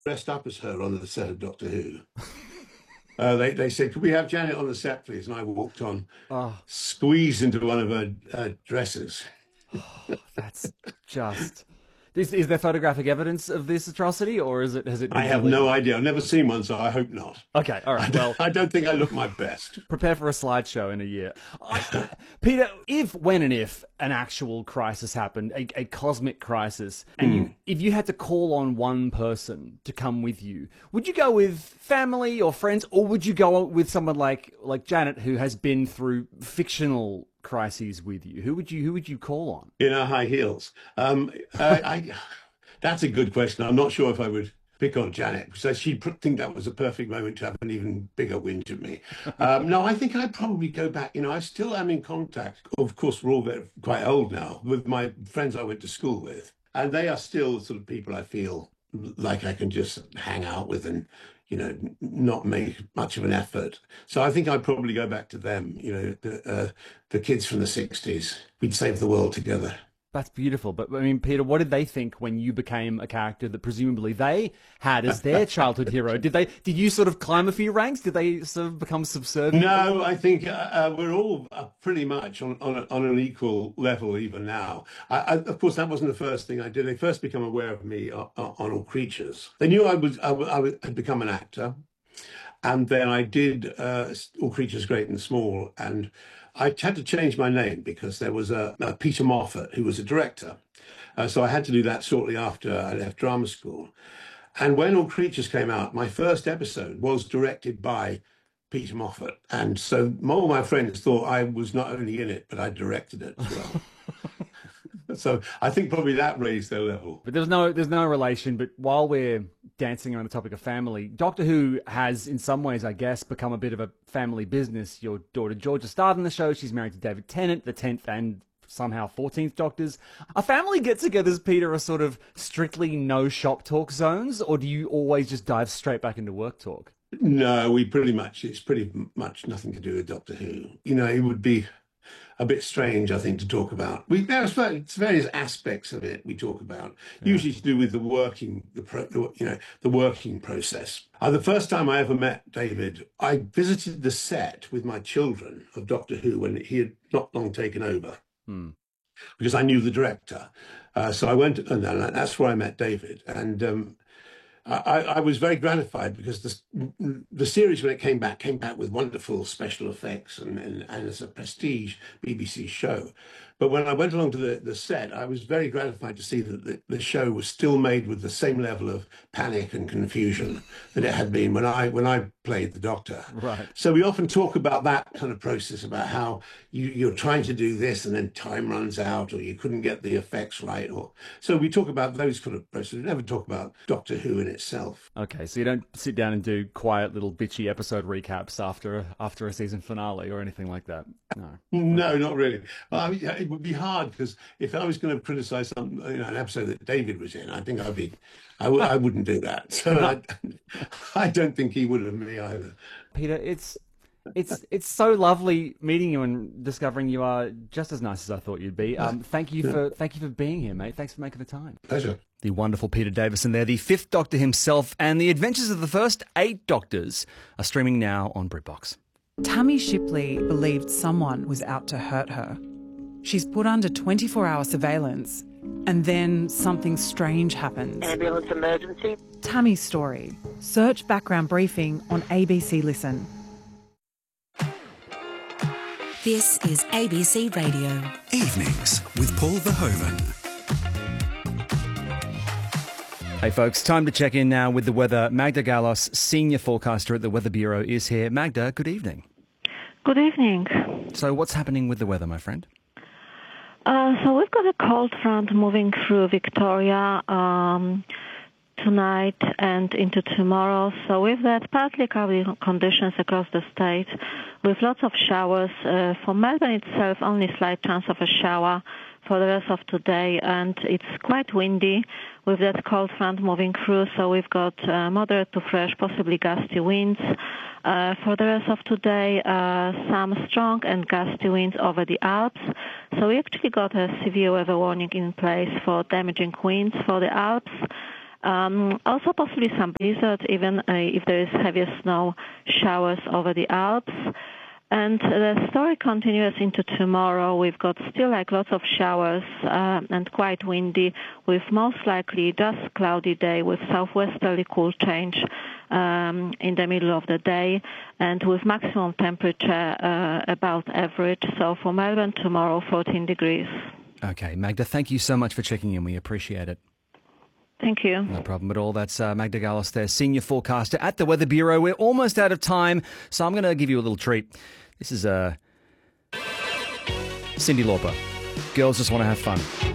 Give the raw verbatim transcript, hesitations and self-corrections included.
dressed up as her on the set of Doctor Who. Uh, they, they said, could we have Janet on the set, please? And I walked on, Oh, squeezed into one of her uh, dresses. that's just. Is, is there photographic evidence of this atrocity, or is it has it I been have no deleted? idea. I've never seen one, so I hope not. Okay, all I right. don't, Well, I don't think I look my best. prepare for a slideshow in a year. I, Peter, if, when and if an actual crisis happened, a, a cosmic crisis, and you, if you had to call on one person to come with you, would you go with family or friends, or would you go with someone like like Janet, who has been through fictional crises with you? Who would you who would you call on? In her high heels. Um, I, I, that's a good question. I'm not sure if I would pick on Janet because she'd think that was a perfect moment to have an even bigger whinge at me. Um, no, I think I'd probably go back. You know, I still am in contact. Of course, we're all very, quite old now with my friends I went to school with, and they are still the sort of people I feel like I can just hang out with and, you know, not make much of an effort. So I think I'd probably go back to them, you know, the, uh, the kids from the sixties. We'd save the world together. That's beautiful. But I mean, Peter, what did they think when you became a character that presumably they had as their childhood hero? Did they? Did you sort of climb a few ranks? Did they sort of become subservient? No, I think uh, uh, we're all uh, pretty much on, on, a, on an equal level even now. I, I, of course, that wasn't the first thing I did. They first became aware of me on, on All Creatures. They knew I was I, w- I w- had become an actor. And then I did uh, All Creatures Great and Small. And I had to change my name because there was a, a Peter Moffat who was a director. Uh, so I had to do that shortly after I left drama school. And when All Creatures came out, my first episode was directed by Peter Moffat. And so all my friends thought I was not only in it, but I directed it as well. So I think probably that raised their level. But there's no there's no relation. But while we're dancing around the topic of family, Doctor Who has, in some ways, I guess, become a bit of a family business. Your daughter Georgia starred in the show. She's married to David Tennant, the tenth and somehow fourteenth Doctors. Are family get-togethers, Peter, are sort of strictly no shop talk zones, or do you always just dive straight back into work talk? No, we pretty much, it's pretty much nothing to do with Doctor Who. You know, it would be a bit strange, I think, to talk about. We There's various aspects of it we talk about, yeah. Usually to do with the working, the, pro, the you know, the working process. Uh, the first time I ever met David, I visited the set with my children of Doctor Who when he had not long taken over, hmm. because I knew the director. Uh, so I went, and that's where I met David. And um, I, I was very gratified because the, the series, when it came back, came back with wonderful special effects and, and, and as a prestige B B C show. But when I went along to the, the set, I was very gratified to see that the, the show was still made with the same level of panic and confusion that it had been when I when I played the Doctor. Right. So we often talk about that kind of process, about how you, you're trying to do this and then time runs out, or you couldn't get the effects right. Or so we talk about those kind of processes. We never talk about Doctor Who in itself. Okay, so you don't sit down and do quiet little bitchy episode recaps after after a season finale or anything like that. No, no, not really. Well, I mean, it would be hard because if I was going to criticize some, you know, an episode that David was in, I think I'd be, I w- I wouldn't do that. So I, I don't think he would have me either. Peter, it's it's it's so lovely meeting you and discovering you are just as nice as I thought you'd be. Um, thank you for thank you for being here, mate. Thanks for making the time. Pleasure. The wonderful Peter Davison there, the fifth Doctor himself, and the adventures of the first eight Doctors are streaming now on BritBox. Tammy Shipley believed someone was out to hurt her. She's put under twenty-four hour surveillance, and then something strange happens. Ambulance emergency. Tammy's story. Search background briefing on A B C Listen. This is A B C Radio. Evenings with Paul Verhoeven. Hey folks, time to check in now with the weather. Magda Galos, senior forecaster at the Weather Bureau, is here. Magda, good evening. Good evening. So what's happening with the weather, my friend? Uh, so we've got a cold front moving through Victoria um, tonight and into tomorrow. So with that, partly cloudy conditions across the state with lots of showers. Uh, for Melbourne itself, only slight chance of a shower for the rest of today, and it's quite windy with that cold front moving through, so we've got uh, moderate to fresh, possibly gusty winds. Uh, for the rest of today, uh, some strong and gusty winds over the Alps. So we actually got a severe weather warning in place for damaging winds for the Alps. Um, also possibly some blizzard, even uh, if there is heavy snow showers over the Alps. And the story continues into tomorrow. We've got still like lots of showers uh, and quite windy, with most likely just cloudy day with southwesterly cool change um, in the middle of the day, and with maximum temperature uh, about average. So for Melbourne tomorrow, fourteen degrees. Okay, Magda, thank you so much for checking in. We appreciate it. Thank you. No problem at all. That's uh, Magda Gallis there, senior forecaster at the Weather Bureau. We're almost out of time, so I'm going to give you a little treat. This is uh, Cyndi Lauper. Girls Just Want to Have Fun.